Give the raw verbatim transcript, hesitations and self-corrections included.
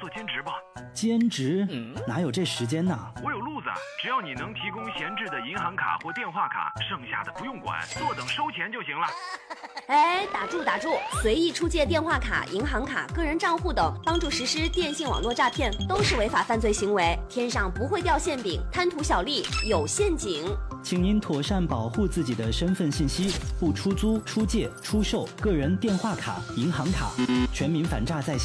做兼职吧。 兼职？哪有这时间呢？ 我有路子，只要你能提供闲置的银行卡或电话卡，剩下的不用管，坐等收钱就行了。 哎，打住打住！随意出借电话卡、银行卡、个人账户等，帮助实施电信网络诈骗，都是违法犯罪行为。天上不会掉馅饼，贪图小利有陷阱。 请您妥善保护自己的身份信息，不出租、出借、出售个人电话卡、银行卡。全民反诈在线。